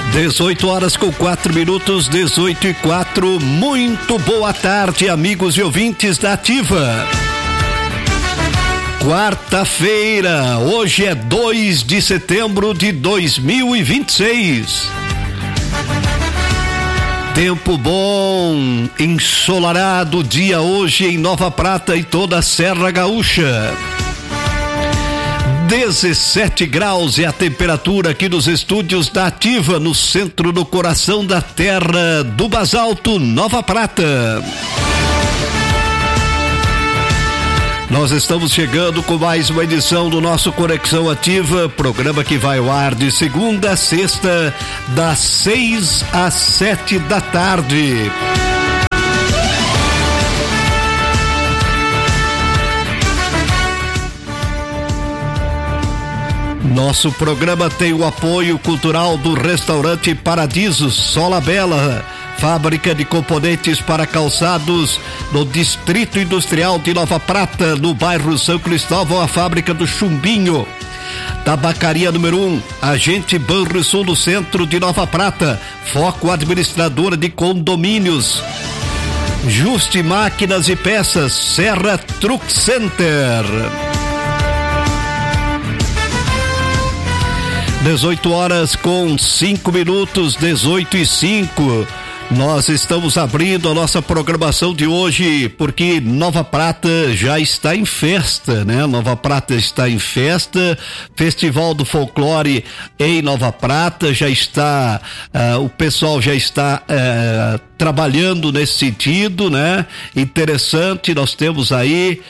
18h04, 18h04. Muito boa tarde, amigos e ouvintes da Ativa. Quarta-feira, hoje é 2 de setembro de 2026. Tempo bom, ensolarado dia hoje em Nova Prata e toda a Serra Gaúcha. 17 graus é a temperatura aqui nos estúdios da Ativa, no centro do coração da terra do Basalto, Nova Prata. Nós estamos chegando com mais uma edição do nosso Conexão Ativa, programa que vai ao ar de segunda a sexta, das 6 às 7 da tarde. Nosso programa tem o apoio cultural do restaurante Paradiso Sola Bela, fábrica de componentes para calçados no Distrito Industrial de Nova Prata, no bairro São Cristóvão, a fábrica do Chumbinho. Tabacaria número 1, Agente Banrisul no centro de Nova Prata, Foco administradora de condomínios. Juste Máquinas e Peças, Serra Truck Center. 18h05, 18h05. Nós estamos abrindo a nossa programação de hoje porque Nova Prata já está em festa, né? Nova Prata está em festa, Festival do Folclore em Nova Prata já está, o pessoal já está trabalhando nesse sentido, né? Interessante, nós temos aí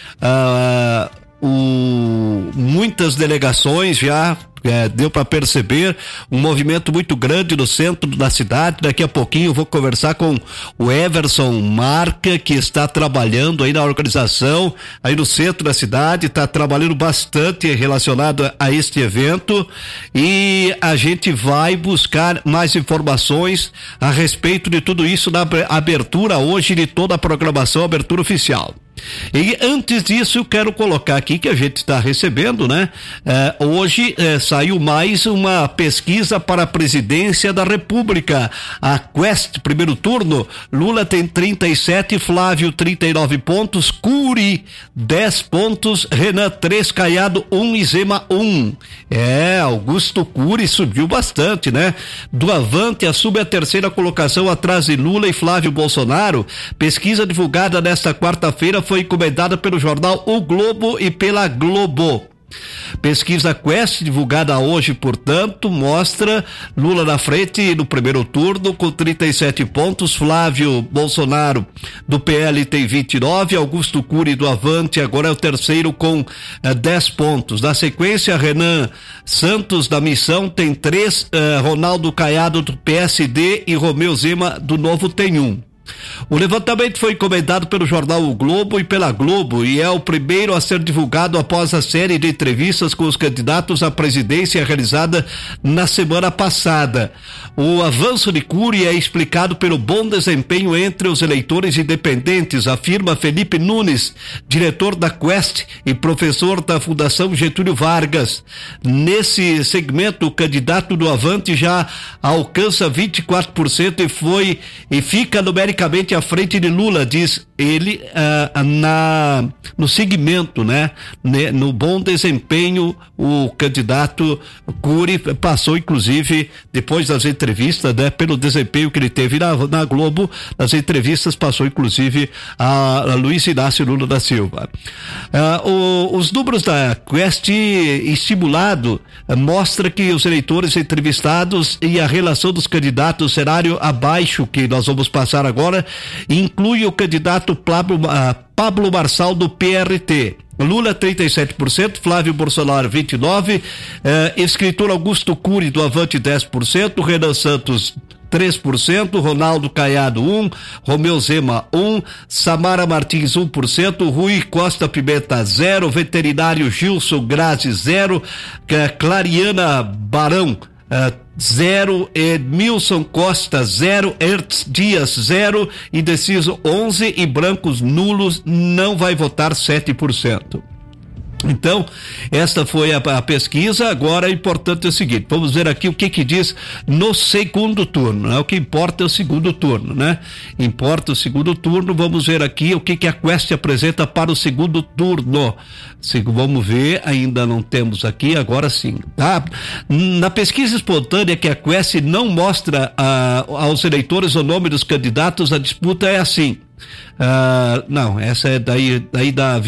muitas delegações já. Deu para perceber um movimento muito grande no centro da cidade. Daqui a pouquinho eu vou conversar com o Everson Marca, que está trabalhando aí na organização, aí no centro da cidade, está trabalhando bastante relacionado a este evento, e a gente vai buscar mais informações a respeito de tudo isso na abertura hoje de toda a programação, abertura oficial. E antes disso eu quero colocar aqui que a gente está recebendo, né? Hoje saiu mais uma pesquisa para a presidência da República, a Quest, primeiro turno. Lula tem 37, Flávio 39 pontos, Cury 10 pontos, Renan 3, Caiado 1 e Zema 1. Augusto Cury subiu bastante, né? Do Avante assume a terceira colocação atrás de Lula e Flávio Bolsonaro. Pesquisa divulgada nesta quarta-feira foi encomendada pelo jornal O Globo e pela Globo. Pesquisa Quest, divulgada hoje, portanto, mostra Lula na frente no primeiro turno com 37 pontos, Flávio Bolsonaro do PL tem 29, Augusto Cury do Avante agora é o terceiro com 10 pontos. Na sequência, Renan Santos da Missão tem 3, Ronaldo Caiado do PSD e Romeu Zema do Novo tem 1. O levantamento foi encomendado pelo jornal O Globo e pela Globo e é o primeiro a ser divulgado após a série de entrevistas com os candidatos à presidência realizada na semana passada. O avanço de Cury é explicado pelo bom desempenho entre os eleitores independentes, afirma Felipe Nunes, diretor da Quest e professor da Fundação Getúlio Vargas. Nesse segmento, o candidato do Avante já alcança 24% e fica numericamente à frente de Lula, diz ele, no segmento, né? No bom desempenho, o candidato Cury passou, inclusive, depois das entrevistas, né? Pelo desempenho que ele teve na Globo, nas entrevistas, passou, inclusive, a Luiz Inácio Lula da Silva. Os números da Quest estimulado mostra que os eleitores entrevistados e a relação dos candidatos, cenário abaixo que nós vamos passar agora, inclui o candidato Pablo Marçal do PRT. Lula 37%, Flávio Bolsonaro 29%, escritor Augusto Cury do Avante 10%, Renan Santos 3%, Ronaldo Caiado 1%, Romeu Zema 1%, Samara Martins 1%, Rui Costa Pimenta 0%, veterinário Gilson Grazi 0%, Clariana Barão 0, Edmilson Costa 0, Hertz Dias 0, indeciso 11 e brancos nulos não vai votar 7%. Então, esta foi a pesquisa. Agora, o importante é o seguinte, vamos ver aqui o que diz no segundo turno, né? O que importa é o segundo turno, né? Importa o segundo turno. Vamos ver aqui o que a Quest apresenta para o segundo turno. Vamos ver, ainda não temos aqui, agora sim, tá? Na pesquisa espontânea que a Quest não mostra aos eleitores o nome dos candidatos, a disputa é assim. Não, essa é daí dá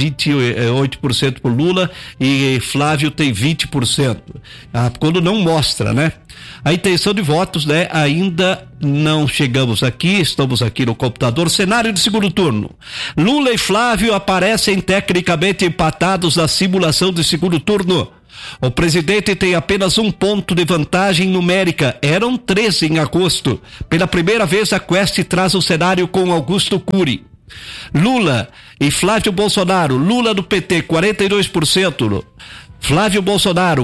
28% por Lula e Flávio tem 20%. Quando não mostra, né? A intenção de votos, né? Ainda não chegamos aqui, estamos aqui no computador. Cenário de segundo turno. Lula e Flávio aparecem tecnicamente empatados na simulação de segundo turno. O presidente tem apenas 1 ponto de vantagem numérica. Eram 13 em agosto. Pela primeira vez, a Quest traz o cenário com Augusto Cury. Lula e Flávio Bolsonaro. Lula do PT, 42%. Flávio Bolsonaro,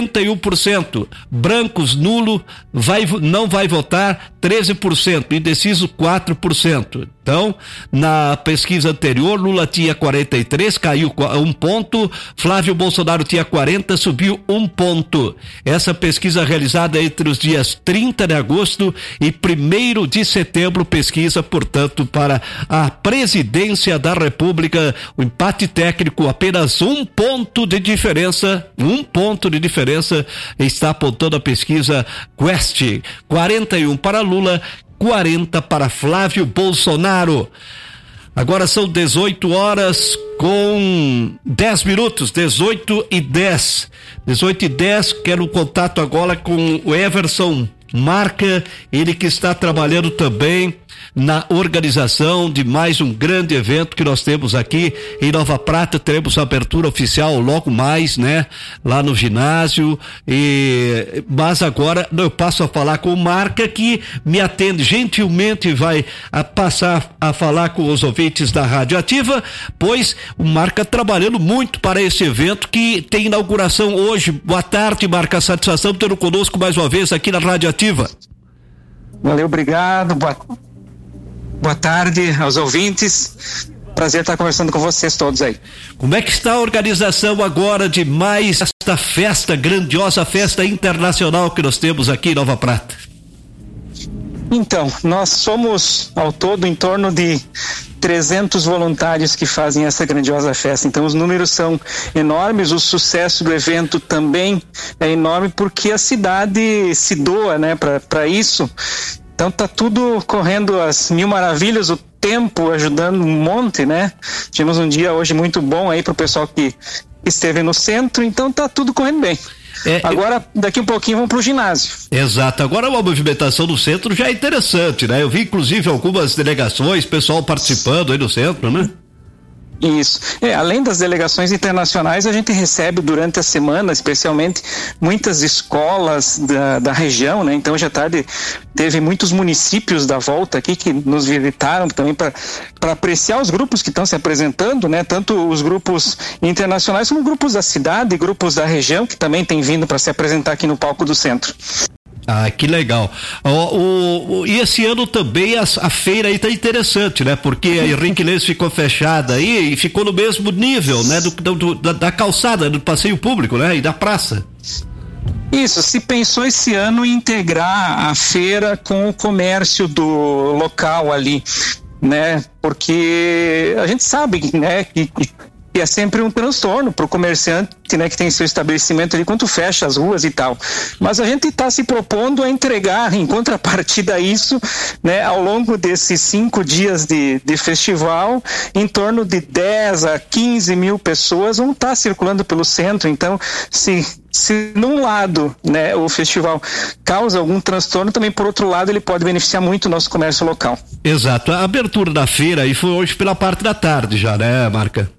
41%. Brancos, nulo, não vai votar, 13%. Indeciso, 4%. Então, na pesquisa anterior, Lula tinha 43, caiu 1 ponto. Flávio Bolsonaro tinha 40, subiu 1 ponto. Essa pesquisa realizada entre os dias 30 de agosto e 1º de setembro, pesquisa, portanto, para a presidência da República. O empate técnico, apenas 1 ponto de diferença. 1 ponto de diferença está apontando a pesquisa Quest. 41 para Lula, 40 para Flávio Bolsonaro. Agora são 18 horas com 10 minutos, 18:10. 18:10, quero contato agora com o Everson Marca, ele que está trabalhando também na organização de mais um grande evento que nós temos aqui em Nova Prata. Teremos a abertura oficial logo mais, né? Lá no ginásio. Mas agora eu passo a falar com o Marca, que me atende gentilmente, vai passar a falar com os ouvintes da Rádio Ativa, pois o Marca trabalhando muito para esse evento que tem inauguração hoje. Boa tarde, Marca, satisfação tendo conosco mais uma vez aqui na Rádio Ativa. Valeu, obrigado, boa tarde aos ouvintes, prazer estar conversando com vocês todos aí. Como é que está a organização agora de mais esta festa, grandiosa festa internacional que nós temos aqui em Nova Prata? Então, nós somos ao todo em torno de 300 voluntários que fazem essa grandiosa festa, então os números são enormes, o sucesso do evento também é enorme porque a cidade se doa, né, para isso. Então tá tudo correndo às mil maravilhas, o tempo ajudando um monte, né? Tivemos um dia hoje muito bom aí pro pessoal que esteve no centro, então tá tudo correndo bem. Agora, daqui um pouquinho vamos pro ginásio. Exato, agora uma movimentação no centro já é interessante, né? Eu vi inclusive algumas delegações, pessoal participando aí no centro, né? Isso. Além das delegações internacionais, a gente recebe durante a semana, especialmente, muitas escolas da região, né? Então, hoje à tarde teve muitos municípios da volta aqui que nos visitaram também para apreciar os grupos que estão se apresentando, né? Tanto os grupos internacionais como grupos da cidade, grupos da região que também têm vindo para se apresentar aqui no palco do centro. Ah, que legal. E esse ano também a feira aí tá interessante, né? Porque a Henrique Leis ficou fechada aí e ficou no mesmo nível, né? Da calçada, do passeio público, né? E da praça. Isso, se pensou esse ano em integrar a feira com o comércio do local ali, né? Porque a gente sabe, né, que é sempre um transtorno para o comerciante, né, que tem seu estabelecimento ali, quando fecha as ruas e tal. Mas a gente está se propondo a entregar, em contrapartida a isso, né, ao longo desses 5 dias de festival, em torno de 10 a 15 mil pessoas vão estar circulando pelo centro. Então, se num lado, né, o festival causa algum transtorno, também por outro lado ele pode beneficiar muito o nosso comércio local. Exato. A abertura da feira aí foi hoje pela parte da tarde já, né, Marca?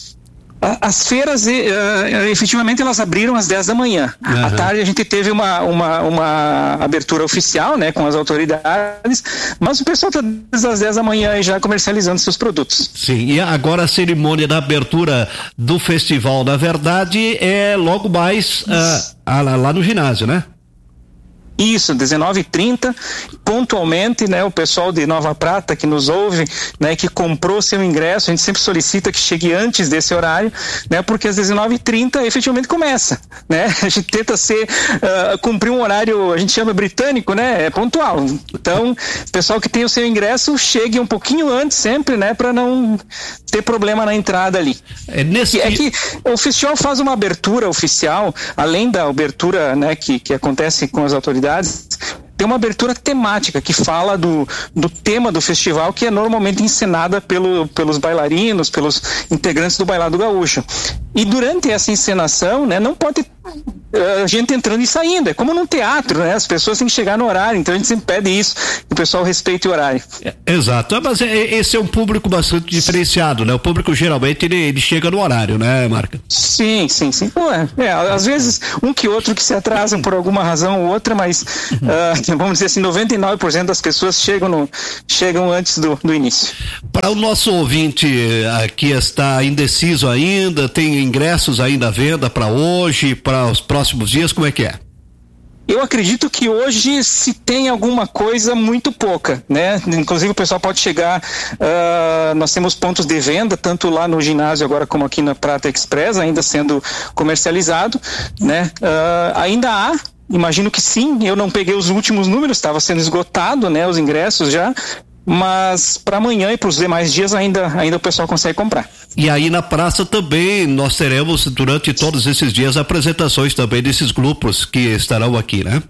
As feiras, efetivamente, elas abriram às 10 da manhã. Uhum. À tarde a gente teve uma abertura oficial, né, com as autoridades, mas o pessoal está desde as 10 da manhã e já comercializando seus produtos. Sim, e agora a cerimônia da abertura do festival, na verdade, é logo mais lá no ginásio, né? Isso, 19h30, pontualmente, né, o pessoal de Nova Prata que nos ouve, né, que comprou seu ingresso, a gente sempre solicita que chegue antes desse horário, né, porque às 19h30 efetivamente começa, né, a gente tenta cumprir um horário, a gente chama britânico, né, é pontual, então, o pessoal que tem o seu ingresso, chegue um pouquinho antes sempre, né, para não ter problema na entrada ali. É que o festival faz uma abertura oficial, além da abertura, né, que acontece com as autoridades, tem uma abertura temática que fala do tema do festival, que é normalmente encenada pelos bailarinos, pelos integrantes do Bailado Gaúcho. E durante essa encenação, né, não pode a gente entrando e saindo, é como num teatro, né? As pessoas têm que chegar no horário, então a gente sempre pede isso, que o pessoal respeite o horário. Exato, mas esse é um público bastante diferenciado, né? O público geralmente ele chega no horário, né, Marca? Sim. Pô, às vezes um que outro que se atrasa por alguma razão ou outra, mas vamos dizer assim, 99% das pessoas chegam antes do início. Para o nosso ouvinte que está indeciso ainda, tem ingressos ainda à venda para hoje, para os próximos dias, como é que é? Eu acredito que hoje se tem alguma coisa muito pouca, né? Inclusive o pessoal pode chegar, nós temos pontos de venda, tanto lá no ginásio agora como aqui na Prata Express, ainda sendo comercializado, né? Ainda há, imagino que sim, eu não peguei os últimos números, estava sendo esgotado, né? Os ingressos já, mas para amanhã e para os demais dias ainda o pessoal consegue comprar. E aí na praça também nós teremos durante todos esses dias apresentações também desses grupos que estarão aqui, né?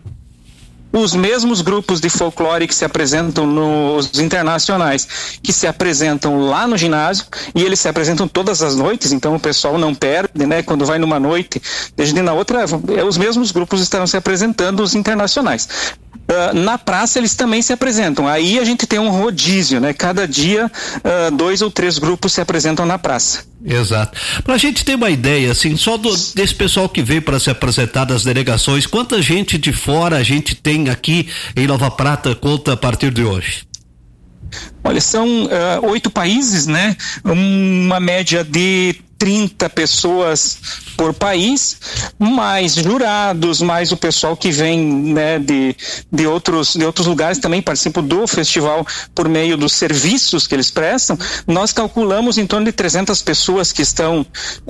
Os mesmos grupos de folclore que se apresentam nos internacionais, que se apresentam lá no ginásio, e eles se apresentam todas as noites, então o pessoal não perde, né? Quando vai numa noite, desde na outra, os mesmos grupos estarão se apresentando, os internacionais. Na praça eles também se apresentam, aí a gente tem um rodízio, né? Cada dia 2 ou 3 grupos se apresentam na praça. Exato. Pra gente ter uma ideia, assim, só desse pessoal que veio para se apresentar das delegações, quanta gente de fora a gente tem aqui em Nova Prata, conta a partir de hoje? Olha, são 8 países, né? Uma média de 30 pessoas por país, mais jurados, mais o pessoal que vem, né, de outros lugares também participam do festival por meio dos serviços que eles prestam. Nós calculamos em torno de 300 pessoas que estão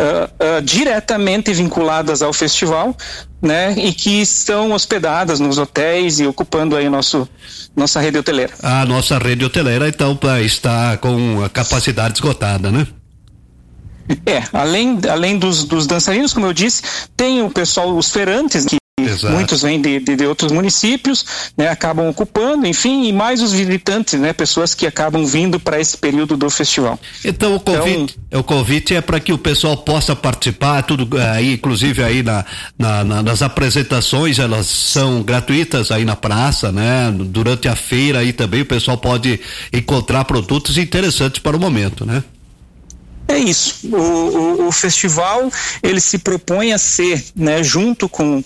diretamente vinculadas ao festival, né, e que estão hospedadas nos hotéis e ocupando aí nossa rede hoteleira. A nossa rede hoteleira, então, está com a capacidade esgotada, né? Além dos dançarinos, como eu disse, tem o pessoal, os feirantes, que Exato. Muitos vêm de outros municípios, né, acabam ocupando, enfim, e mais os visitantes, né, pessoas que acabam vindo para esse período do festival. Então o convite é para que o pessoal possa participar, tudo aí, inclusive aí nas apresentações, elas são gratuitas aí na praça, né? Durante a feira aí também o pessoal pode encontrar produtos interessantes para o momento, né? É isso, o festival ele se propõe a ser, né, junto com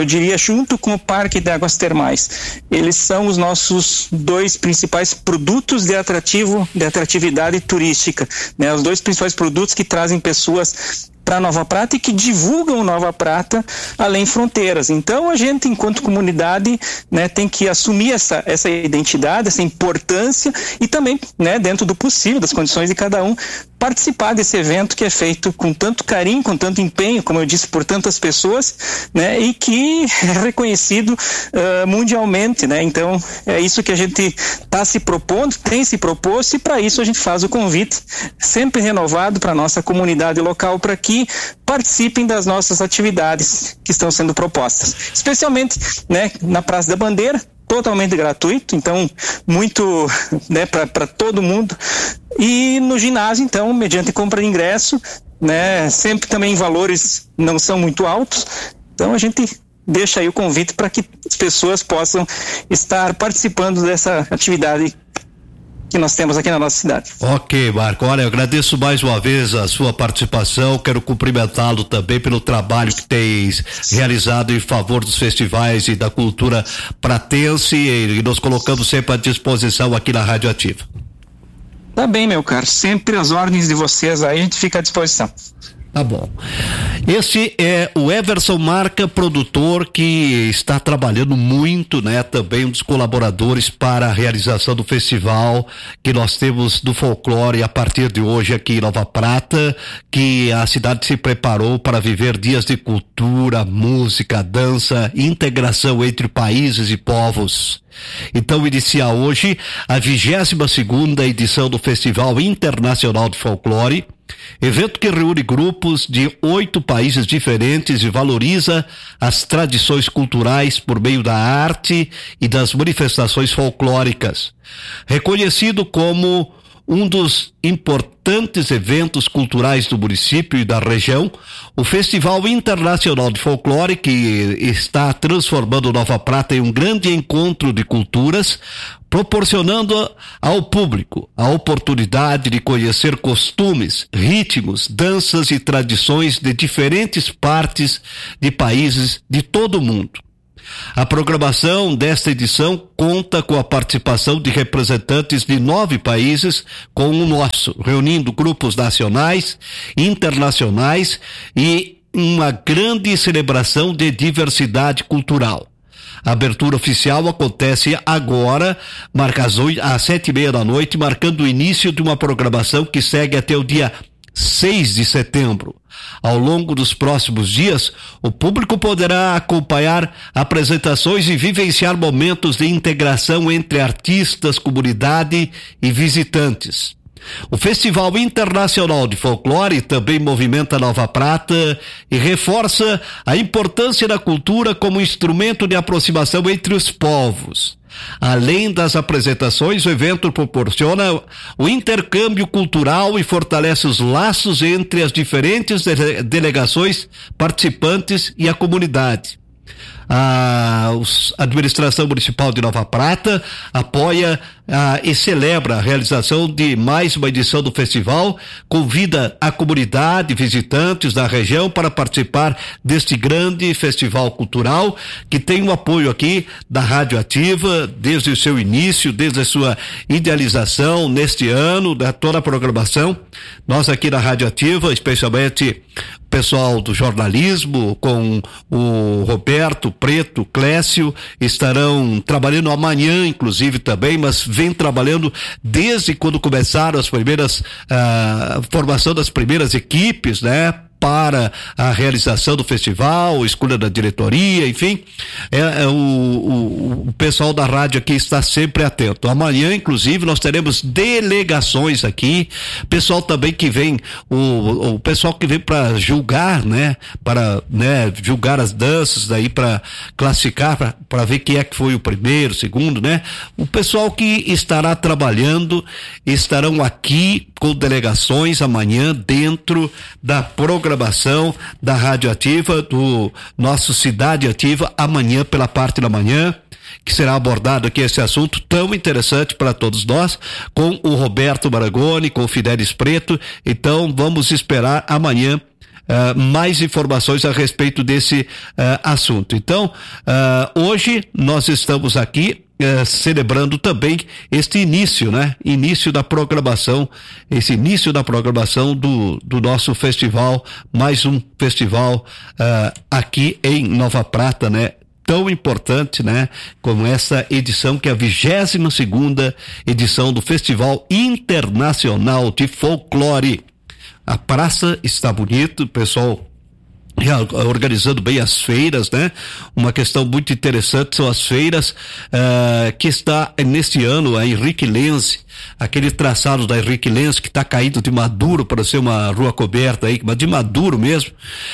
o Parque de Águas Termais, eles são os nossos 2 principais produtos de atratividade turística, né, os 2 principais produtos que trazem pessoas para Nova Prata e que divulgam Nova Prata além fronteiras. Então a gente, enquanto comunidade, né, tem que assumir essa identidade, essa importância e também, né, dentro do possível, das condições de cada um, participar desse evento que é feito com tanto carinho, com tanto empenho, como eu disse, por tantas pessoas, né, e que é reconhecido mundialmente, né? Então é isso que a gente está se propondo, tem se proposto, e para isso a gente faz o convite sempre renovado para nossa comunidade local, para que participem das nossas atividades que estão sendo propostas, especialmente, né, na Praça da Bandeira, totalmente gratuito, então muito, né, para todo mundo, e no ginásio, então, mediante compra de ingresso, né, sempre também valores não são muito altos, então a gente deixa aí o convite para que as pessoas possam estar participando dessa atividade que nós temos aqui na nossa cidade. Ok, Marco, olha, eu agradeço mais uma vez a sua participação, quero cumprimentá-lo também pelo trabalho que tens realizado em favor dos festivais e da cultura pratense, e nos colocamos sempre à disposição aqui na Rádio Ativa. Tá bem, meu caro, sempre as ordens de vocês aí, a gente fica à disposição. Tá bom. Esse é o Everson Marca, produtor que está trabalhando muito, né? Também um dos colaboradores para a realização do festival que nós temos do folclore a partir de hoje aqui em Nova Prata, que a cidade se preparou para viver dias de cultura, música, dança, integração entre países e povos. Então inicia hoje a 22ª edição do Festival Internacional de Folclore, evento que reúne grupos de 8 países diferentes e valoriza as tradições culturais por meio da arte e das manifestações folclóricas. Reconhecido como um dos importantes eventos culturais do município e da região, o Festival Internacional de Folclore, que está transformando Nova Prata em um grande encontro de culturas, proporcionando ao público a oportunidade de conhecer costumes, ritmos, danças e tradições de diferentes partes de países de todo o mundo. A programação desta edição conta com a participação de representantes de 9 países, como o nosso, reunindo grupos nacionais, internacionais e uma grande celebração de diversidade cultural. A abertura oficial acontece agora, às 7:30 da noite, marcando o início de uma programação que segue até o dia 6 de setembro. Ao longo dos próximos dias, o público poderá acompanhar apresentações e vivenciar momentos de integração entre artistas, comunidade e visitantes. O Festival Internacional de Folclore também movimenta Nova Prata e reforça a importância da cultura como instrumento de aproximação entre os povos. Além das apresentações, o evento proporciona o intercâmbio cultural e fortalece os laços entre as diferentes delegações participantes e a comunidade. A administração municipal de Nova Prata apoia e celebra a realização de mais uma edição do festival, convida a comunidade, visitantes da região para participar deste grande festival cultural que tem o apoio aqui da Rádio Ativa desde o seu início, desde a sua idealização neste ano, da toda a programação. Nós aqui na Rádio Ativa, especialmente o pessoal do jornalismo, com o Roberto, Preto, Clécio, estarão trabalhando amanhã, inclusive também, mas vem trabalhando desde quando começaram as primeiras, formação das primeiras equipes, né? Para a realização do festival, escolha da diretoria, enfim, o pessoal da rádio aqui está sempre atento. Amanhã, inclusive, nós teremos delegações aqui, pessoal também que vem, o pessoal que vem para julgar, né, para, né, julgar as danças, daí para classificar, para ver quem é que foi o primeiro, segundo, né, o pessoal que estará trabalhando, estarão aqui com delegações amanhã dentro da programação da Rádio Ativa, do nosso Cidade Ativa, amanhã pela parte da manhã, que será abordado aqui esse assunto tão interessante para todos nós, com o Roberto Maragoni, com o Fidelis Preto. Então vamos esperar amanhã mais informações a respeito desse assunto. Então, hoje nós estamos aqui celebrando também este início, né? Início da programação, esse início da programação do nosso festival, mais um festival aqui em Nova Prata, né? Tão importante, né? Como essa edição, que é a 22ª edição do Festival Internacional de Folclore. A praça está bonita, o pessoal organizando bem as feiras, né? Uma questão muito interessante são as feiras que está neste ano a Henrique Lenz, aquele traçado da Henrique Lenz que está caído de maduro para ser uma rua coberta aí, mas de maduro mesmo.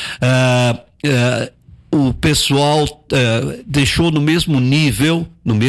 O pessoal deixou no mesmo nível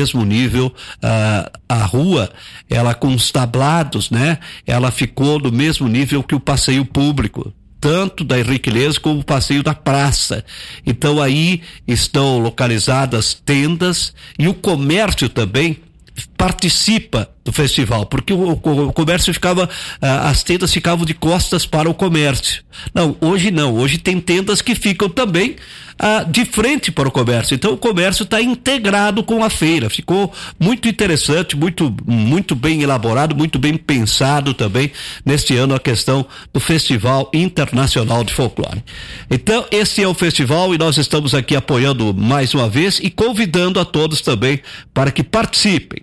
a rua, ela com os tablados, né? Ela ficou no mesmo nível que o passeio público, tanto da Henrique Lenz como o passeio da praça. Então aí estão localizadas tendas e o comércio também participa do festival, porque o comércio ficava, as tendas ficavam de costas para o comércio. Não, hoje tem tendas que ficam também de frente para o comércio. Então o comércio está integrado com a feira. Ficou muito interessante, muito bem elaborado, muito bem pensado também neste ano a questão do Festival Internacional de Folclore. Então esse é o festival e nós estamos aqui apoiando mais uma vez e convidando a todos também para que participem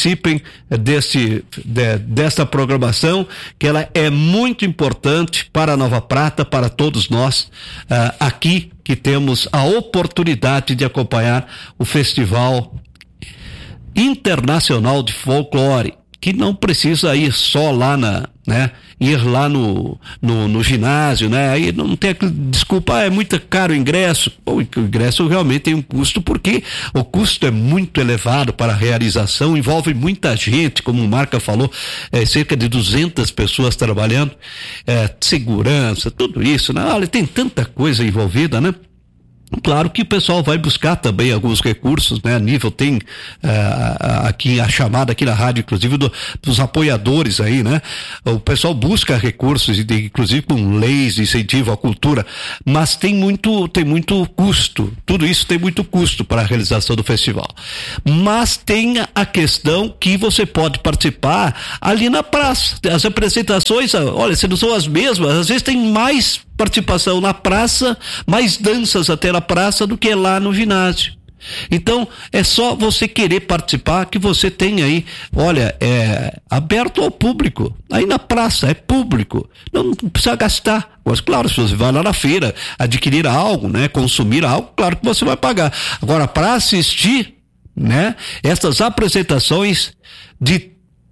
desta programação, que ela é muito importante para a Nova Prata, para todos nós aqui que temos a oportunidade de acompanhar o Festival Internacional de Folclore, que não precisa ir só lá ir lá no ginásio, né? Aí não tem aquele desculpa, é muito caro o ingresso. O ingresso realmente tem um custo, porque o custo é muito elevado para a realização, envolve muita gente, como o Marca falou, cerca de 200 pessoas trabalhando, segurança, tudo isso, né? Olha, tem tanta coisa envolvida, né? Claro que o pessoal vai buscar também alguns recursos, né? A nível tem aqui a chamada aqui na rádio, inclusive dos apoiadores aí, né? O pessoal busca recursos, inclusive com leis de incentivo à cultura, mas tem muito custo. Tudo isso tem muito custo para a realização do festival. Mas tem a questão que você pode participar ali na praça. As apresentações, olha, se não são as mesmas, às vezes tem mais participação na praça, mais danças até na praça do que lá no ginásio. Então é só você querer participar que você tem aí, olha, é aberto ao público, aí na praça é público, não precisa gastar, mas claro, se você vai lá na feira adquirir algo, né, consumir algo, claro que você vai pagar. Agora, para assistir, né, essas apresentações de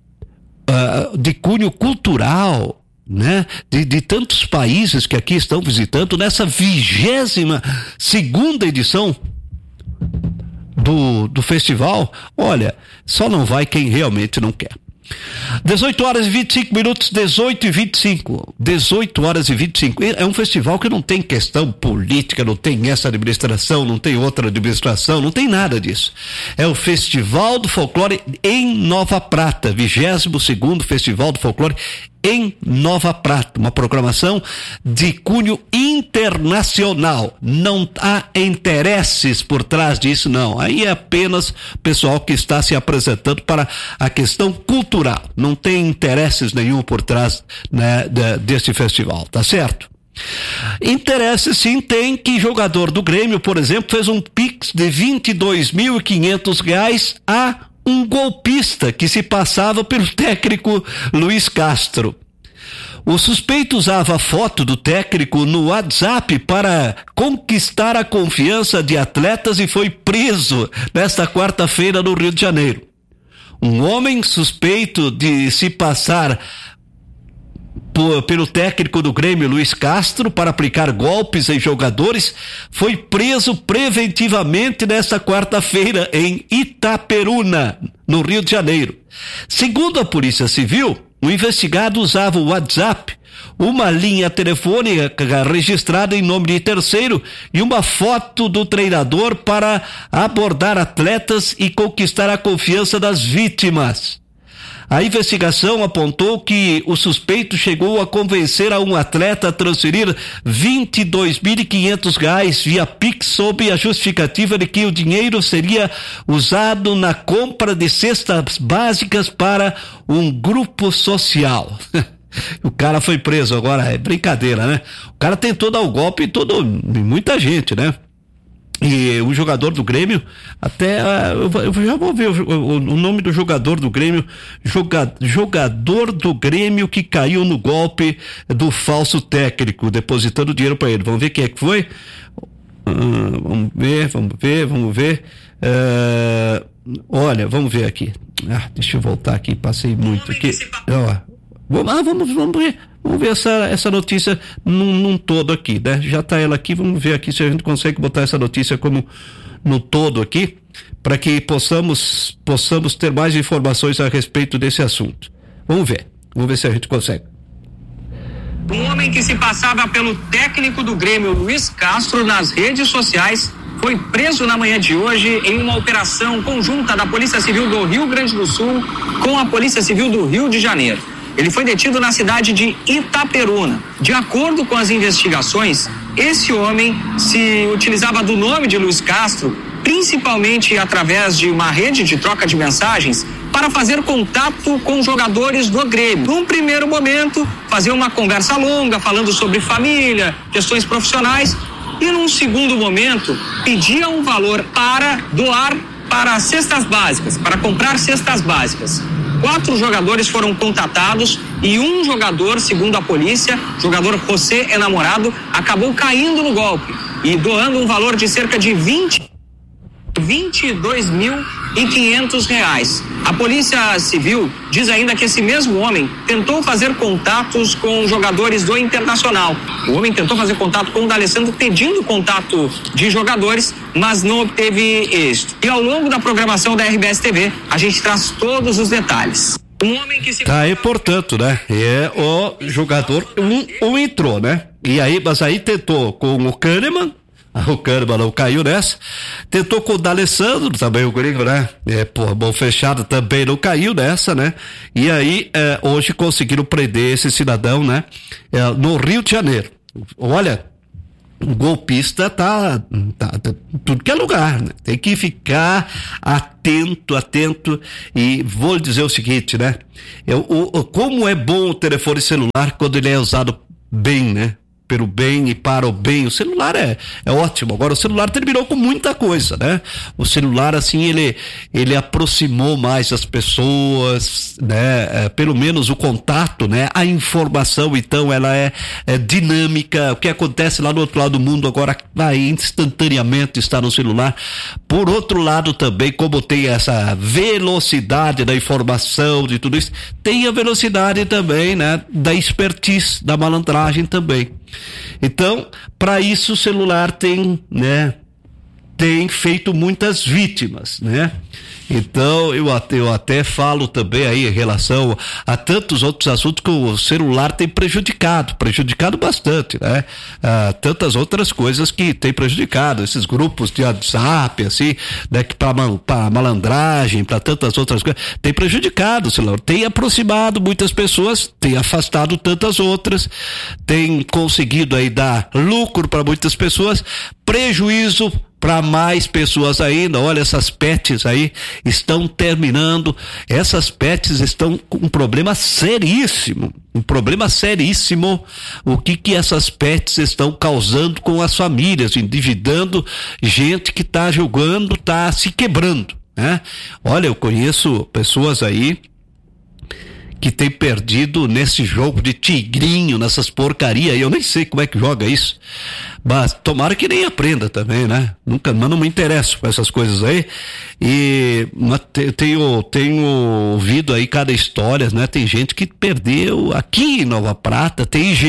cunho cultural, né, de tantos países que aqui estão visitando nessa 22ª edição do festival, olha, só não vai quem realmente não quer. 18h25, 18h25. 18h25. É um festival que não tem questão política, não tem essa administração, não tem outra administração, não tem nada disso. É o Festival do Folclore em Nova Prata, 22º Festival do Folclore em Nova Prata, uma programação de cunho internacional. Não há interesses por trás disso, não. Aí é apenas o pessoal que está se apresentando para a questão cultural. Não tem interesses nenhum por trás, né, desse festival, tá certo? Interesse sim tem, que jogador do Grêmio, por exemplo, fez um Pix de R$22.500 a um golpista que se passava pelo técnico Luiz Castro. O suspeito usava a foto do técnico no WhatsApp para conquistar a confiança de atletas e foi preso nesta quarta-feira no Rio de Janeiro. Um homem suspeito de se passar pelo técnico do Grêmio, Luiz Castro, para aplicar golpes em jogadores, foi preso preventivamente nesta quarta-feira em Itaperuna, no Rio de Janeiro. Segundo a Polícia Civil, o investigado usava o WhatsApp, uma linha telefônica registrada em nome de terceiro e uma foto do treinador para abordar atletas e conquistar a confiança das vítimas. A investigação apontou que o suspeito chegou a convencer a um atleta a transferir R$22.500 via Pix sob a justificativa de que o dinheiro seria usado na compra de cestas básicas para um grupo social. O cara foi preso, agora é brincadeira, né? O cara tentou dar o golpe em muita gente, né? E o jogador do Grêmio, até eu já vou ver o nome do jogador do Grêmio, jogador do Grêmio que caiu no golpe do falso técnico, depositando dinheiro para ele. Vamos ver quem é que foi? Vamos ver. Olha, vamos ver aqui. Deixa eu voltar aqui, passei muito aqui. Vamos ver. Vamos ver essa notícia num todo aqui, né? Já tá ela aqui, vamos ver aqui se a gente consegue botar essa notícia como no todo aqui, para que possamos ter mais informações a respeito desse assunto. Vamos ver se a gente consegue. Um homem que se passava pelo técnico do Grêmio, Luiz Castro, nas redes sociais, foi preso na manhã de hoje em uma operação conjunta da Polícia Civil do Rio Grande do Sul com a Polícia Civil do Rio de Janeiro. Ele foi detido na cidade de Itaperuna. De acordo com as investigações, Esse homem se utilizava do nome de Luiz Castro, principalmente através de uma rede de troca de mensagens, para fazer contato com jogadores do Grêmio. Num primeiro momento, fazer uma conversa longa, falando sobre família, questões profissionais, e num segundo momento, pedia um valor para doar para cestas básicas, para comprar cestas básicas. 4 jogadores foram contatados e um jogador, segundo a polícia, jogador José Enamorado, acabou caindo no golpe e doando um valor de cerca de R$22.500. A Polícia Civil diz ainda que esse mesmo homem tentou fazer contatos com jogadores do Internacional. O homem tentou fazer contato com o D'Alessandro pedindo contato de jogadores, mas não obteve êxito. E ao longo da programação da RBS TV, a gente traz todos os detalhes. Um homem que se... Tá aí, portanto, né? O jogador entrou, né? Mas aí tentou com o Kahneman. O Kahneman não caiu nessa. Tentou com o D'Alessandro, também o gringo, né? Mão fechada também não caiu nessa, né? E aí, hoje conseguiram prender esse cidadão, né? No Rio de Janeiro. Olha, o golpista tá em tudo que é lugar, né? Tem que ficar atento, e vou dizer o seguinte, né? Como é bom o telefone celular quando ele é usado bem, né? Pelo bem e para o bem. O celular é ótimo. Agora, o celular terminou com muita coisa, né? O celular, assim, ele aproximou mais as pessoas, né? Pelo menos o contato, né? A informação, então, ela é dinâmica. O que acontece lá do outro lado do mundo agora vai instantaneamente estar no celular. Por outro lado também, como tem essa velocidade da informação, de tudo isso, tem a velocidade também, né? Da expertise, da malandragem também. Então, para isso o celular tem feito muitas vítimas, né? Então, eu até falo também aí em relação a tantos outros assuntos que o celular tem prejudicado bastante, né? Tantas outras coisas que tem prejudicado, esses grupos de WhatsApp, assim, né? Que para malandragem, para tantas outras coisas, tem prejudicado o celular, tem aproximado muitas pessoas, tem afastado tantas outras, tem conseguido aí dar lucro para muitas pessoas, prejuízo para mais pessoas ainda. Olha, essas pets aí estão terminando, essas pets estão com um problema seríssimo, o que essas pets estão causando com as famílias, endividando gente que está jogando, está se quebrando, né? Olha, eu conheço pessoas aí que tem perdido nesse jogo de tigrinho, nessas porcarias, eu nem sei como é que joga isso, mas tomara que nem aprenda também, né? Mas não me interesso com essas coisas aí, tenho ouvido aí cada história, né? Tem gente que perdeu aqui em Nova Prata,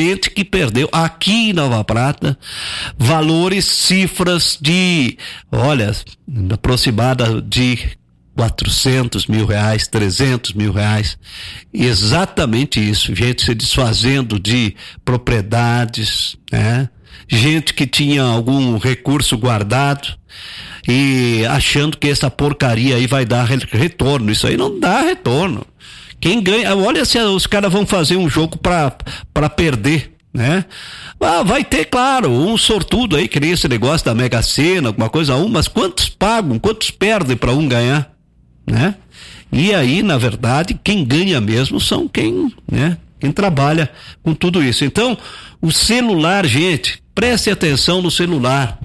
valores, cifras de, olha, aproximada de R$400 mil, R$300 mil, exatamente isso, gente se desfazendo de propriedades, né? Gente que tinha algum recurso guardado e achando que essa porcaria aí vai dar retorno. Isso aí não dá retorno. Quem ganha, olha, se os caras vão fazer um jogo para perder, né? Vai ter, claro, um sortudo aí, que nem esse negócio da Mega Sena, alguma coisa, mas quantos pagam, quantos perdem para um ganhar, né? E aí, na verdade, quem ganha mesmo são quem trabalha com tudo isso. Então, o celular, gente, prestem atenção no celular,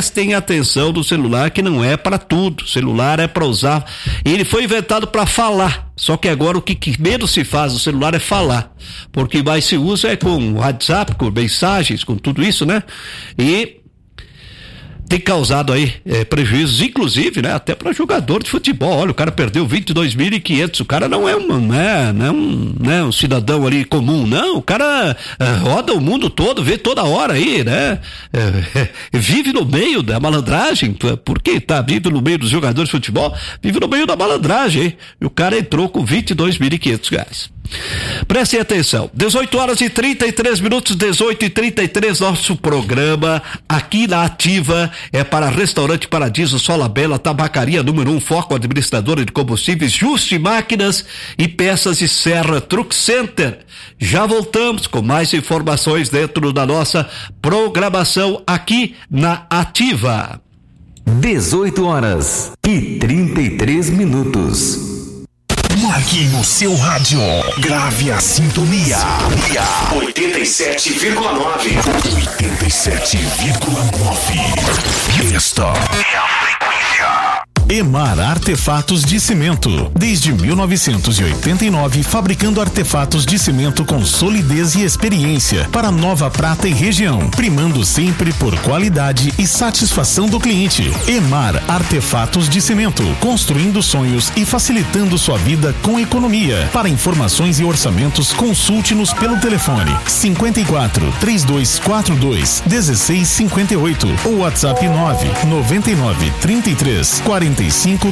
que não é para tudo. O celular é para usar, ele foi inventado para falar, só que agora o que menos se faz no celular é falar, porque mais se usa é com WhatsApp, com mensagens, com tudo isso, né? E tem causado aí prejuízos, inclusive, né, até para jogador de futebol. Olha, o cara perdeu 22.500, o cara não é um cidadão ali comum, não, o cara roda o mundo todo, vê toda hora aí, né, vive no meio da malandragem, porque vive no meio dos jogadores de futebol, vive no meio da malandragem, hein? E o cara entrou com R$22.500. Prestem atenção, 18h33, 18h33, nosso programa aqui na Ativa é para Restaurante Paradiso, Sola Bela, Tabacaria número 1, Foco Administradora de Combustíveis, Juste Máquinas e Peças e Serra Truck Center. Já voltamos com mais informações dentro da nossa programação aqui na Ativa. 18h33. Marque no seu rádio. Grave a sintonia. 87,9. 87,9. Esta é a frequência. Emar Artefatos de Cimento. Desde 1989, fabricando artefatos de cimento com solidez e experiência para Nova Prata e região, primando sempre por qualidade e satisfação do cliente. Emar Artefatos de Cimento, construindo sonhos e facilitando sua vida com economia. Para informações e orçamentos, consulte-nos pelo telefone 54 3242 1658 ou WhatsApp 999 33 4535.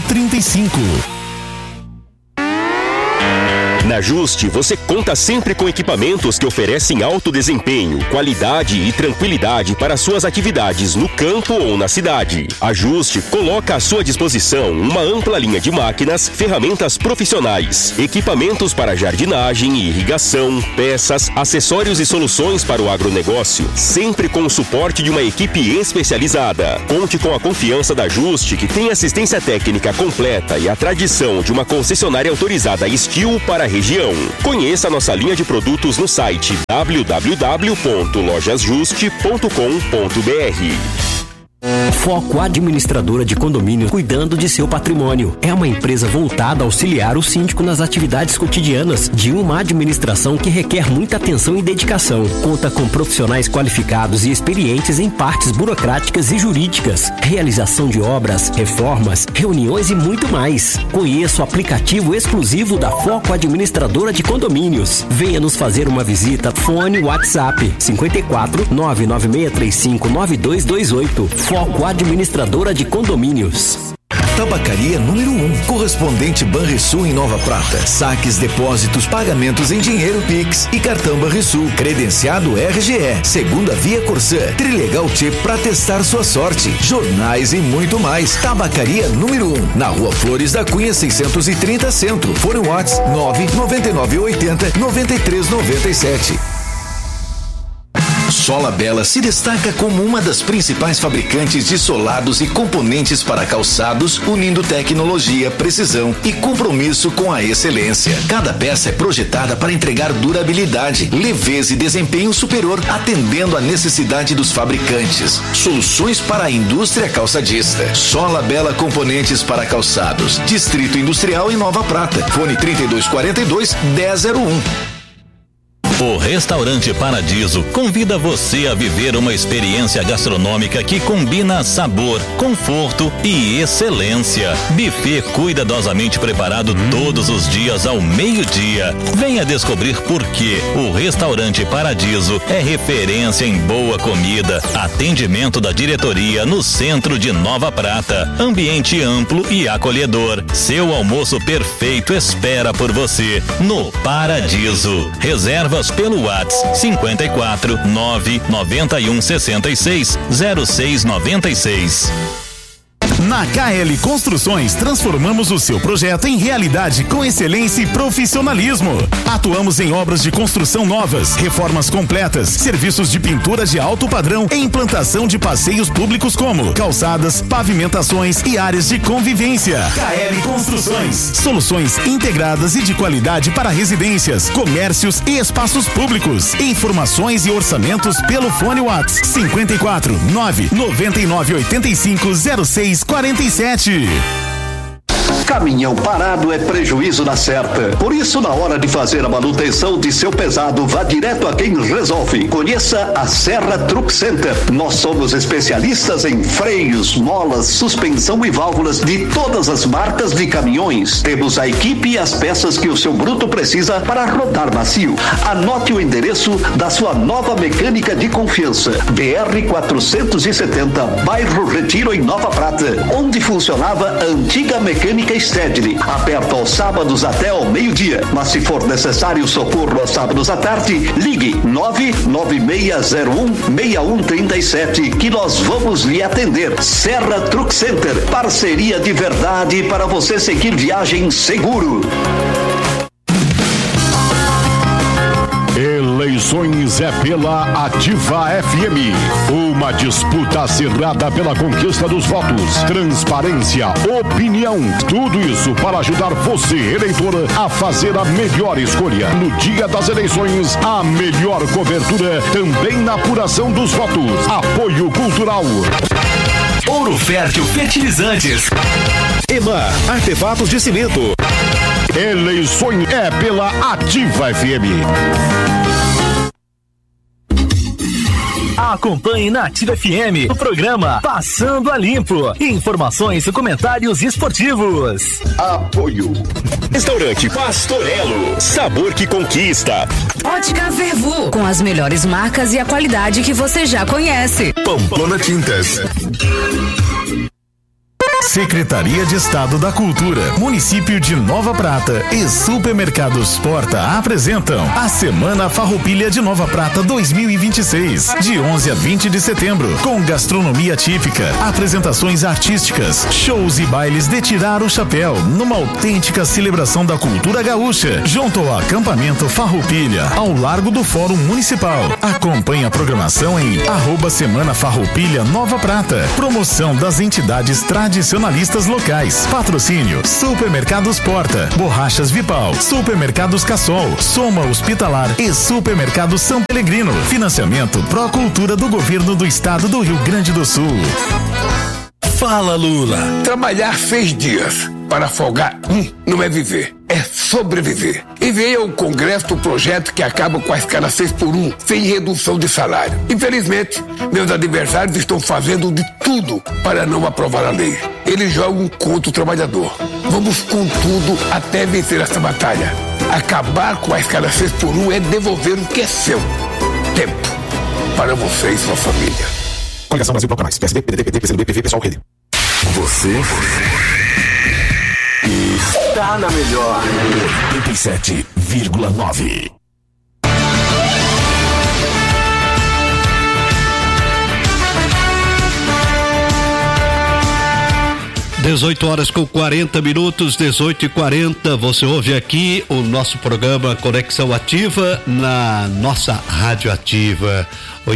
Na Juste, você conta sempre com equipamentos que oferecem alto desempenho, qualidade e tranquilidade para suas atividades no campo ou na cidade. A Juste coloca à sua disposição uma ampla linha de máquinas, ferramentas profissionais, equipamentos para jardinagem e irrigação, peças, acessórios e soluções para o agronegócio, sempre com o suporte de uma equipe especializada. Conte com a confiança da Juste, que tem assistência técnica completa e a tradição de uma concessionária autorizada Estil para a região. Conheça nossa linha de produtos no site www.lojasjuste.com.br. Foco Administradora de Condomínio, cuidando de seu patrimônio. É uma empresa voltada a auxiliar o síndico nas atividades cotidianas de uma administração que requer muita atenção e dedicação. Conta com profissionais qualificados e experientes em partes burocráticas e jurídicas, realização de obras, reformas, reuniões e muito mais. Conheça o aplicativo exclusivo da Foco Administradora de Condomínios. Venha nos fazer uma visita. Fone WhatsApp 54 99635 9228. Foco Administradora de Condomínios. Tabacaria número 1, correspondente Banrisul em Nova Prata. Saques, depósitos, pagamentos em dinheiro Pix e cartão Banrisul. Credenciado RGE, segunda via Corsã, Trilegal T para testar sua sorte. Jornais e muito mais. Tabacaria número 1, na Rua Flores da Cunha 630 Centro. Fone WhatsApp 99980 9397. Sola Bela se destaca como uma das principais fabricantes de solados e componentes para calçados, unindo tecnologia, precisão e compromisso com a excelência. Cada peça é projetada para entregar durabilidade, leveza e desempenho superior, atendendo à necessidade dos fabricantes. Soluções para a indústria calçadista. Sola Bela Componentes para Calçados. Distrito Industrial em Nova Prata. Fone 3242 1001. O Restaurante Paradiso convida você a viver uma experiência gastronômica que combina sabor, conforto e excelência. Buffet cuidadosamente preparado todos os dias ao meio-dia. Venha descobrir por que o Restaurante Paradiso é referência em boa comida, atendimento da diretoria no centro de Nova Prata, ambiente amplo e acolhedor. Seu almoço perfeito espera por você no Paradiso. Reservas pelo WhatsApp 54 991 66 0696. Na KL Construções, transformamos o seu projeto em realidade com excelência e profissionalismo. Atuamos em obras de construção novas, reformas completas, serviços de pintura de alto padrão e implantação de passeios públicos como calçadas, pavimentações e áreas de convivência. KL Construções, soluções integradas e de qualidade para residências, comércios e espaços públicos. Informações e orçamentos pelo fone WhatsApp 54 999 85 06 47. Caminhão parado é prejuízo na certa. Por isso, na hora de fazer a manutenção de seu pesado, vá direto a quem resolve. Conheça a Serra Truck Center. Nós somos especialistas em freios, molas, suspensão e válvulas de todas as marcas de caminhões. Temos a equipe e as peças que o seu bruto precisa para rodar macio. Anote o endereço da sua nova mecânica de confiança. BR 470, bairro Retiro, em Nova Prata, onde funcionava a antiga mecânica Stedley, aberto aos sábados até ao meio-dia. Mas se for necessário socorro aos sábados à tarde, ligue 99601-6137 que nós vamos lhe atender. Serra Truck Center, parceria de verdade para você seguir viagem seguro. Eleições é pela Ativa FM. Uma disputa acirrada pela conquista dos votos. Transparência, opinião. Tudo isso para ajudar você, eleitor, a fazer a melhor escolha. No dia das eleições, a melhor cobertura também na apuração dos votos. Apoio Cultural. Ouro Fértil Fertilizantes. EMAR, artefatos de cimento. Eleições é pela Ativa FM. Acompanhe na Ativa FM o programa Passando a Limpo. Informações e comentários esportivos. Apoio. Restaurante Pastorello, sabor que conquista. Ótica Vervu, com as melhores marcas e a qualidade que você já conhece. Pamplona Tintas. Secretaria de Estado da Cultura, Município de Nova Prata e Supermercados Porta apresentam a Semana Farroupilha de Nova Prata 2026, de 11 a 20 de setembro, com gastronomia típica, apresentações artísticas, shows e bailes de tirar o chapéu, numa autêntica celebração da cultura gaúcha, junto ao acampamento Farroupilha, ao largo do Fórum Municipal. Acompanhe a programação em @Semana Farroupilha Nova Prata. Promoção das entidades tradicionalistas locais. Patrocínio: Supermercados Porta, Borrachas Vipal, Supermercados Cassol, Soma Hospitalar e Supermercado São Pellegrino. Financiamento Procultura do Governo do Estado do Rio Grande do Sul. Fala, Lula. Trabalhar 6 dias para folgar não é viver, é sobreviver. Enviei ao Congresso o projeto que acaba com a escala 6x1, sem redução de salário. Infelizmente, meus adversários estão fazendo de tudo para não aprovar a lei. Eles jogam contra o trabalhador. Vamos com tudo até vencer essa batalha. Acabar com a escala 6x1 é devolver o que é seu. Tempo para você e sua família. Coligação Brasil Bloco Mais, PSD, PDT, PT, PCdoB, PV, Pessoal, Rede. Você está na melhor 87,9. (18h com 40 minutos), 18h40. Você ouve aqui o nosso programa Conexão Ativa na nossa Rádio Ativa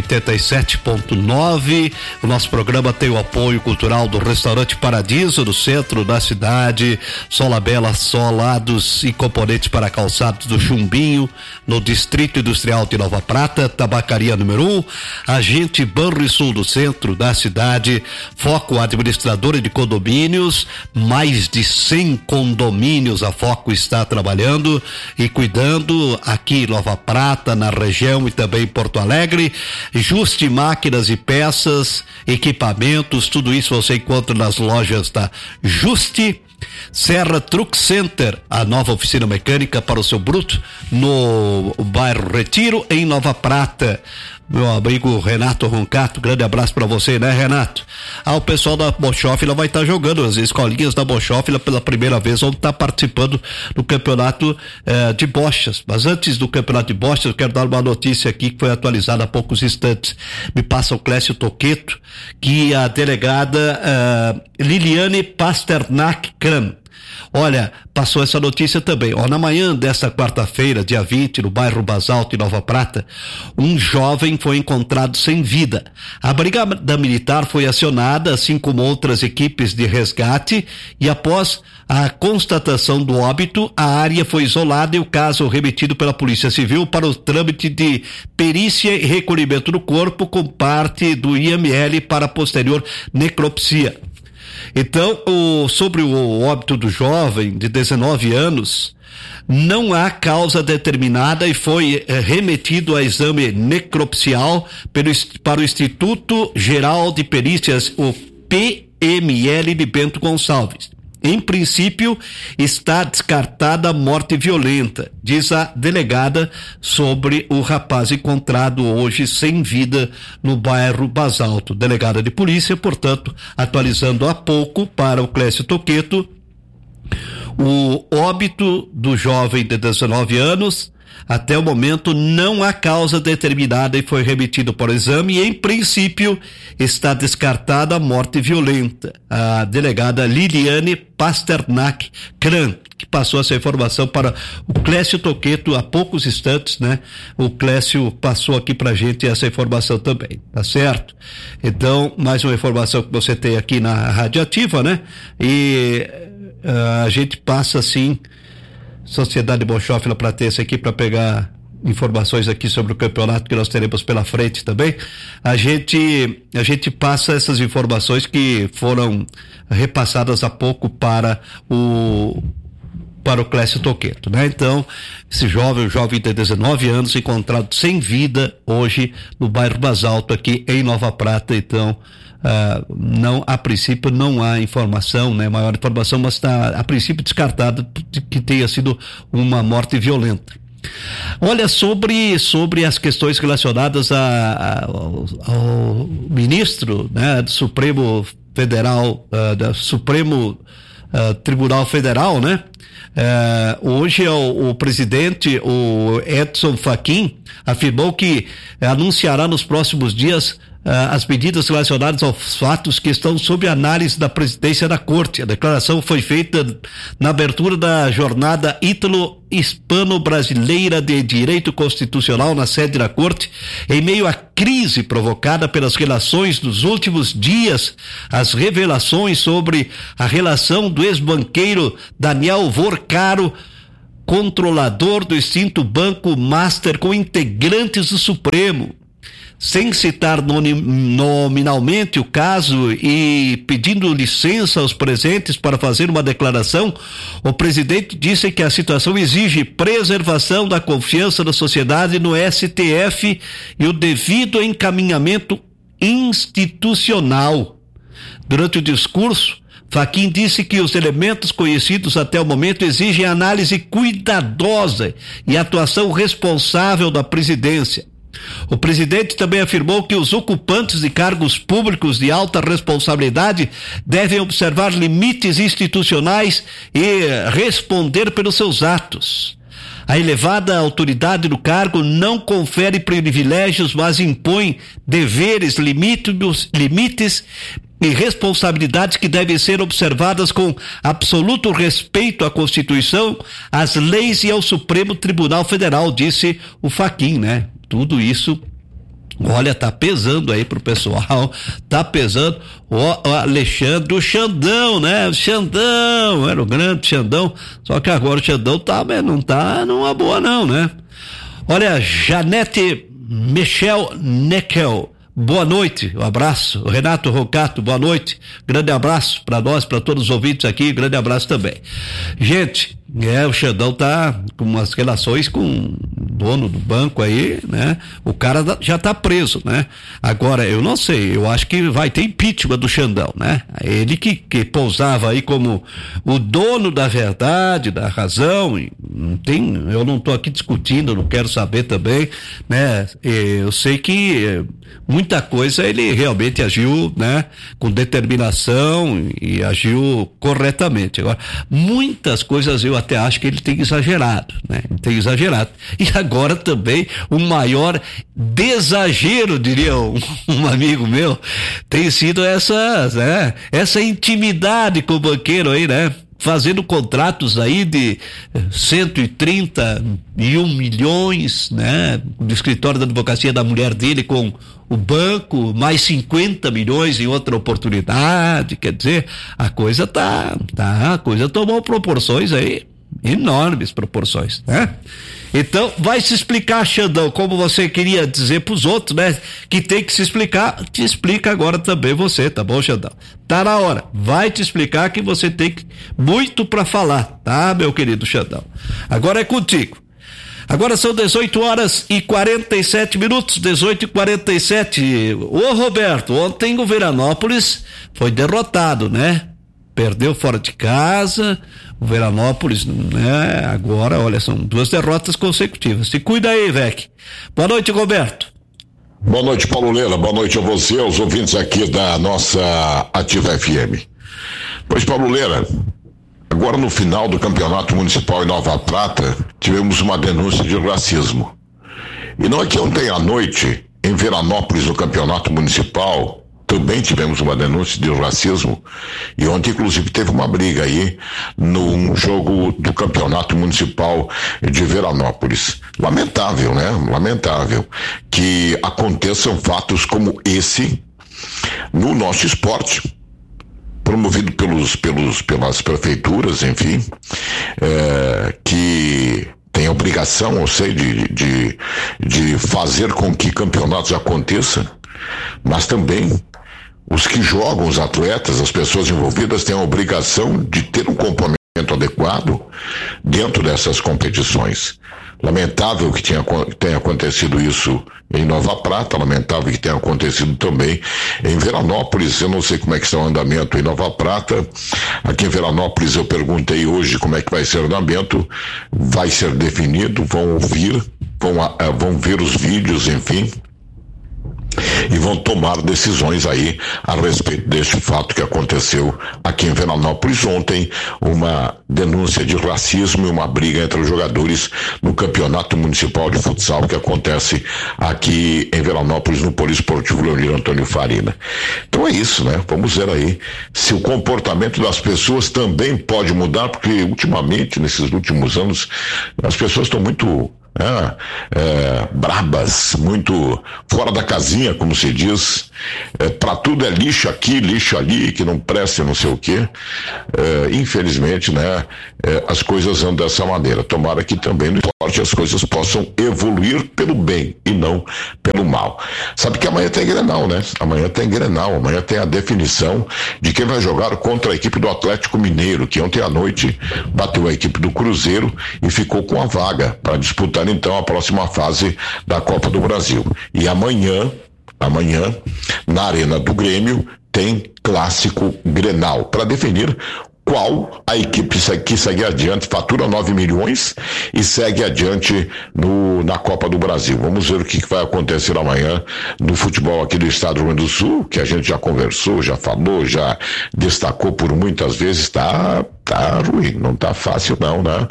87.9. O nosso programa tem o apoio cultural do Restaurante Paradiso, no centro da cidade. Solabela, solados e componentes para calçados do Chumbinho, no Distrito Industrial de Nova Prata. Tabacaria número 1, Agente Banrisul, do centro da cidade. Foco Administradora de Condomínios, mais de 100 condomínios a Foco está trabalhando e cuidando aqui em Nova Prata, na região, e também em Porto Alegre. Juste Máquinas e Peças, equipamentos, tudo isso você encontra nas lojas da Juste. Serra Truck Center, a nova oficina mecânica para o seu bruto, no bairro Retiro, em Nova Prata. Meu amigo Renato Roncato, grande abraço para você, né, Renato? O pessoal da Bochófila vai estar jogando, as escolinhas da Bochófila pela primeira vez vão estar participando do campeonato de bochas. Mas antes do campeonato de bochas, eu quero dar uma notícia aqui que foi atualizada há poucos instantes. Me passa o Clécio Toqueto, que a delegada Liliane Pasternak Kram, olha, passou essa notícia também. Na manhã desta quarta-feira, dia 20, no bairro Basalto, em Nova Prata, um jovem foi encontrado sem vida. A Brigada Militar foi acionada, assim como outras equipes de resgate, e após a constatação do óbito, a área foi isolada e o caso remetido pela Polícia Civil para o trâmite de perícia e recolhimento do corpo com parte do IML para posterior necropsia. Então, sobre o óbito do jovem de 19 anos, não há causa determinada e foi remetido a exame necropsial para o Instituto Geral de Perícias, o PML de Bento Gonçalves. Em princípio, está descartada a morte violenta, diz a delegada sobre o rapaz encontrado hoje sem vida no bairro Basalto. Delegada de polícia, portanto, atualizando há pouco para o Clécio Toqueto, O óbito do jovem de 19 anos, até o momento não há causa determinada e foi remetido para o exame e, em princípio, está descartada a morte violenta. A delegada Liliane Pasternak Kran, que passou essa informação para o Clécio Toqueto há poucos instantes, né? O Clécio passou aqui pra gente essa informação também, tá certo? Então, mais uma informação que você tem aqui na Rádio Ativa, né? E a gente passa assim, Sociedade Bonchoff para ter essa aqui para pegar informações aqui sobre o campeonato que nós teremos pela frente também. A gente passa essas informações que foram repassadas há pouco para o Clécio Toqueto, né? Então, esse jovem de 19 anos, encontrado sem vida hoje no bairro Basalto, aqui em Nova Prata. Então, a princípio não há informação, né? Maior informação, mas está a princípio descartado que tenha sido uma morte violenta. Olha, sobre as questões relacionadas ao ministro, né, do Supremo Federal, do Supremo Tribunal Federal, né? Hoje o presidente, o Edson Fachin, afirmou que anunciará nos próximos dias as medidas relacionadas aos fatos que estão sob análise da presidência da Corte. A declaração foi feita na abertura da jornada Ítalo-Hispano-Brasileira de Direito Constitucional na sede da Corte, em meio à crise provocada pelas relações dos últimos dias. As revelações sobre a relação do ex-banqueiro Daniel Vorcaro, controlador do extinto Banco Master, com integrantes do Supremo. Sem citar nominalmente o caso e pedindo licença aos presentes para fazer uma declaração, o presidente disse que a situação exige preservação da confiança da sociedade no STF e o devido encaminhamento institucional. Durante o discurso, Fachin disse que os elementos conhecidos até o momento exigem análise cuidadosa e atuação responsável da presidência. O presidente também afirmou que os ocupantes de cargos públicos de alta responsabilidade devem observar limites institucionais e responder pelos seus atos. A elevada autoridade do cargo não confere privilégios, mas impõe deveres, limites e responsabilidades que devem ser observadas com absoluto respeito à Constituição, às leis e ao Supremo Tribunal Federal, disse o Fachin, né? Tudo isso, olha, tá pesando aí pro pessoal, tá pesando. O Alexandre, o Xandão, né? O Xandão, era o grande Xandão, só que agora o Xandão não tá numa boa não, né? Olha, Janete Michel Neckel, boa noite, um abraço. O Renato Rocato, boa noite, grande abraço para nós, para todos os ouvintes aqui, grande abraço também. Gente, o Xandão tá com umas relações com o dono do banco aí, né? O cara já tá preso, né? Agora, eu não sei, eu acho que vai ter impeachment do Xandão, né? Ele que pousava aí como o dono da verdade, da razão, eu não tô aqui discutindo, não quero saber também, né? Eu sei que muita coisa ele realmente agiu, né? Com determinação e agiu corretamente. Agora, muitas coisas eu até acho que ele tem exagerado, né? Ele tem exagerado. E agora também o maior desagero, diria um amigo meu, tem sido essa intimidade com o banqueiro aí, né? Fazendo contratos aí de 131 milhões, né? Do escritório da advocacia da mulher dele com o banco, mais 50 milhões em outra oportunidade. Quer dizer, a coisa a coisa tomou proporções aí, enormes proporções, né? Então, vai se explicar, Xandão, como você queria dizer pros outros, né? Que tem que se explicar, te explica agora também você, tá bom, Xandão? Tá na hora, vai te explicar que você tem muito pra falar, tá, meu querido Xandão? Agora é contigo. Agora são 18h47, 18h47. Ô Roberto, ontem o Veranópolis foi derrotado, né? Perdeu fora de casa, o Veranópolis, né? Agora, olha, são 2 derrotas consecutivas. Se cuida aí, Vec. Boa noite, Roberto. Boa noite, Paulo Leila. Boa noite a você, aos ouvintes aqui da nossa Ativa FM. Pois, Paulo Leila, Agora, no final do Campeonato Municipal em Nova Prata, tivemos uma denúncia de racismo. E não é que ontem à noite, em Veranópolis, no Campeonato Municipal, também tivemos uma denúncia de racismo. E ontem, inclusive, teve uma briga aí num jogo do Campeonato Municipal de Veranópolis. Lamentável, né? Lamentável que aconteçam fatos como esse no nosso esporte, promovido pelas prefeituras, enfim, que tem a obrigação, eu sei, de fazer com que campeonatos aconteçam, mas também os que jogam, os atletas, as pessoas envolvidas têm a obrigação de ter um comportamento adequado dentro dessas competições. Lamentável que tenha acontecido isso em Nova Prata, lamentável que tenha acontecido também em Veranópolis. Eu não sei como é que está o andamento em Nova Prata. Aqui em Veranópolis eu perguntei hoje como é que vai ser o andamento. Vai ser definido, vão ver os vídeos, enfim, e vão tomar decisões aí a respeito deste fato que aconteceu aqui em Veranópolis ontem, uma denúncia de racismo e uma briga entre os jogadores no Campeonato Municipal de Futsal que acontece aqui em Veranópolis, no Poliesportivo Leonir Antônio Farina. Então é isso, né? Vamos ver aí se o comportamento das pessoas também pode mudar, porque ultimamente, nesses últimos anos, as pessoas estão muito brabas, muito fora da casinha, como se diz. Para tudo é lixo aqui, lixo ali, que não presta, não sei o quê. Infelizmente, né, as coisas andam dessa maneira. Tomara que também no esporte as coisas possam evoluir pelo bem e não pelo mal. Sabe que amanhã tem Grenal, né? Amanhã tem a definição de quem vai jogar contra a equipe do Atlético Mineiro, que ontem à noite bateu a equipe do Cruzeiro e ficou com a vaga para disputar então a próxima fase da Copa do Brasil. E amanhã, na Arena do Grêmio, tem Clássico Grenal, para definir qual a equipe que segue adiante, fatura 9 milhões e segue adiante na Copa do Brasil. Vamos ver o que vai acontecer amanhã no futebol aqui do estado do Rio Grande do Sul, que a gente já conversou, já falou, já destacou por muitas vezes. Tá ruim, não tá fácil não, né?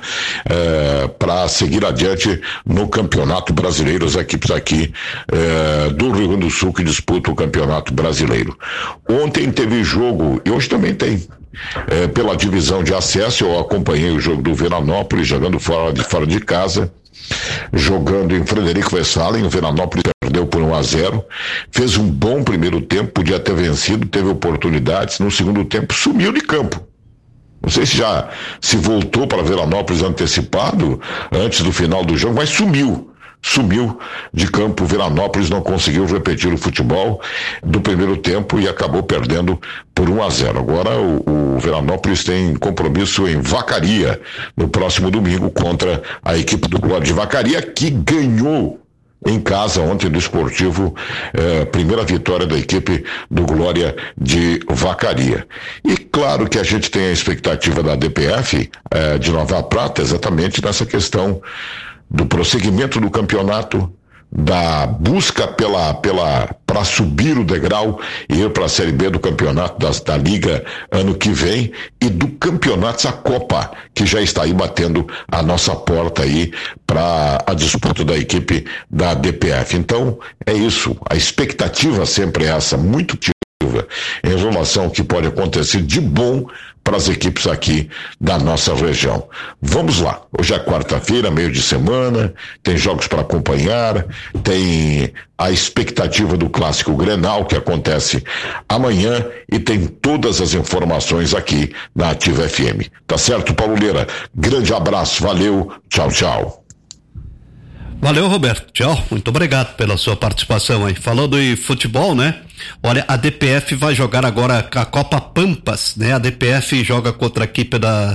Para seguir adiante no Campeonato Brasileiro, as equipes aqui do Rio Grande do Sul que disputam o Campeonato Brasileiro. Ontem teve jogo, e hoje também tem, pela divisão de acesso. Eu acompanhei o jogo do Veranópolis, jogando fora de casa, jogando em Frederico Westphalen. O Veranópolis perdeu por 1-0, fez um bom primeiro tempo, podia ter vencido, teve oportunidades. No segundo tempo sumiu de campo. Não sei se voltou para Veranópolis antecipado antes do final do jogo, mas sumiu de campo. Veranópolis não conseguiu repetir o futebol do primeiro tempo e acabou perdendo por 1-0. Agora o Veranópolis tem compromisso em Vacaria no próximo domingo contra a equipe do Glória de Vacaria, que ganhou em casa ontem do Esportivo, primeira vitória da equipe do Glória de Vacaria. E claro que a gente tem a expectativa da DPF de Nova Prata exatamente nessa questão do prosseguimento do campeonato, da busca para subir o degrau e ir para a Série B do campeonato da Liga ano que vem, e do campeonato da Copa, que já está aí batendo a nossa porta aí para a disputa da equipe da DPF. Então é isso, a expectativa sempre é essa, muito em relação ao que pode acontecer de bom para as equipes aqui da nossa região. Vamos lá, hoje é quarta-feira, meio de semana, tem jogos para acompanhar, tem a expectativa do Clássico Grenal, que acontece amanhã, e tem todas as informações aqui na Ativa FM. Tá certo, Paulo Leira? Grande abraço, valeu, tchau. Valeu, Roberto. Tchau. Muito obrigado pela sua participação aí. Falando em futebol, né? Olha, a DPF vai jogar agora a Copa Pampas, né? A DPF joga contra a equipe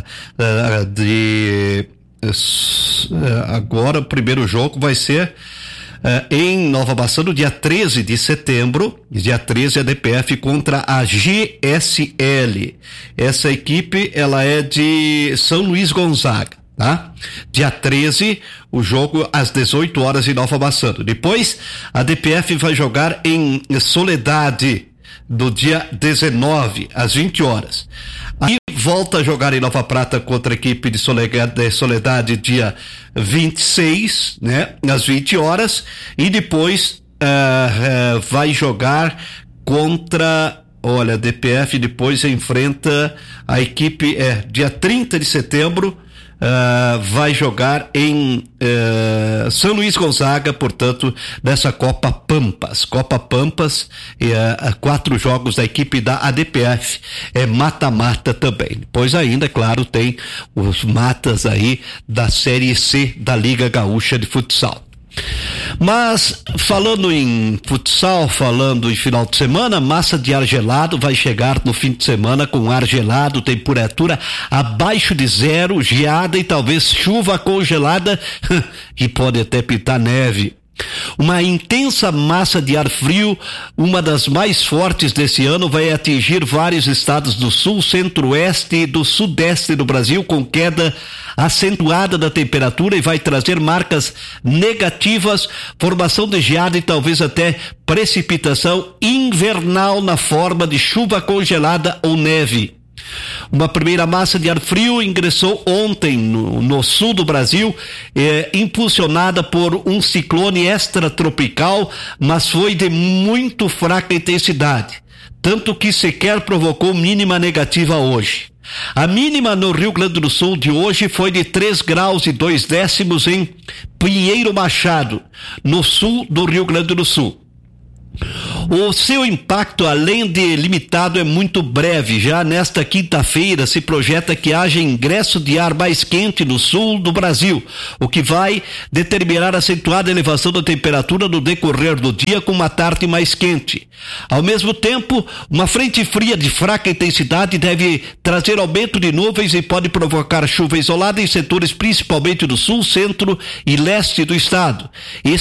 agora o primeiro jogo vai ser em Nova Baçã, no dia 13 de setembro. Dia 13, a DPF contra a GSL. Essa equipe, ela é de São Luís Gonzaga, tá? Dia 13, o jogo às 18 horas em Nova Baçã. Depois, a DPF vai jogar em Soledade, no dia 19, às 20 horas. Aí volta a jogar em Nova Prata contra a equipe de Soledade dia 26, né? Às 20 horas, e depois vai jogar contra, olha, a DPF depois enfrenta a equipe, dia 30 de setembro, vai jogar em São Luís Gonzaga, portanto, nessa Copa Pampas. 4 jogos da equipe da ADPF, mata-mata também. Depois ainda, claro, tem os matas aí da Série C da Liga Gaúcha de Futsal. Mas falando em futsal, falando em final de semana, massa de ar gelado vai chegar no fim de semana com ar gelado, temperatura abaixo de 0, geada e talvez chuva congelada e pode até pintar neve. Uma intensa massa de ar frio, uma das mais fortes desse ano, vai atingir vários estados do sul, centro-oeste e do sudeste do Brasil, com queda acentuada da temperatura, e vai trazer marcas negativas, formação de geada e talvez até precipitação invernal na forma de chuva congelada ou neve. Uma primeira massa de ar frio ingressou ontem no sul do Brasil, impulsionada por um ciclone extratropical, mas foi de muito fraca intensidade, tanto que sequer provocou mínima negativa hoje. A mínima no Rio Grande do Sul de hoje foi de 3 graus e 2 décimos em Pinheiro Machado, no sul do Rio Grande do Sul. O seu impacto, além de limitado, é muito breve. Já nesta quinta-feira se projeta que haja ingresso de ar mais quente no sul do Brasil, o que vai determinar a acentuada elevação da temperatura no decorrer do dia, com uma tarde mais quente. Ao mesmo tempo, uma frente fria de fraca intensidade deve trazer aumento de nuvens e pode provocar chuva isolada em setores principalmente do sul, centro e leste do estado.